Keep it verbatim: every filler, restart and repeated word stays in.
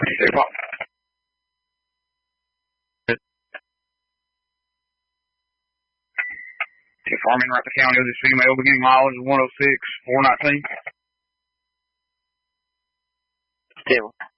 twenty-six o'clock. Farming Rapid County, this female beginning mileage is one oh six, four nineteen. Still.